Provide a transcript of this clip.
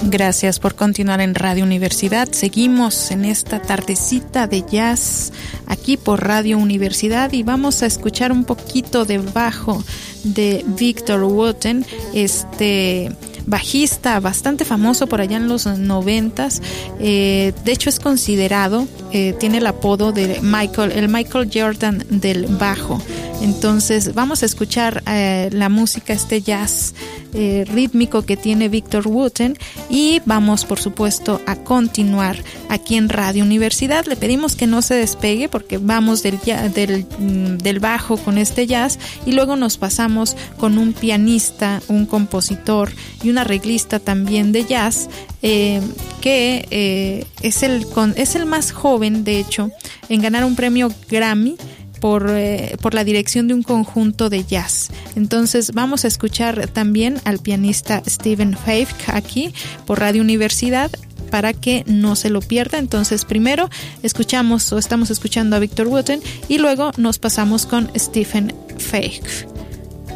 Gracias por continuar en Radio Universidad. Seguimos en esta tardecita de jazz aquí por Radio Universidad y vamos a escuchar un poquito de bajo de Victor Wooten, bajista bastante famoso por allá en los 90s. De hecho es considerado, tiene el apodo de el Michael Jordan del bajo. Entonces vamos a escuchar la música, jazz rítmico que tiene Victor Wooten, y vamos por supuesto a continuar aquí en Radio Universidad. Le pedimos que no se despegue porque vamos del bajo con jazz y luego nos pasamos con un pianista, un compositor y un arreglista también de jazz, que es el más joven de hecho en ganar un premio Grammy por la dirección de un conjunto de jazz. Entonces vamos a escuchar también al pianista Stephen Faith aquí por Radio Universidad para que no se lo pierda. Entonces primero estamos escuchando a Victor Wooten y luego nos pasamos con Stephen Faith.